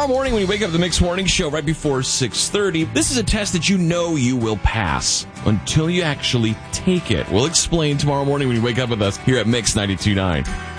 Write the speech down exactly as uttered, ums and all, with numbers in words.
Tomorrow morning when you wake up the Mix Morning Show right before six thirty, this is a test that you know you will pass until you actually take it. We'll explain tomorrow morning when you wake up with us here at Mix ninety-two point nine.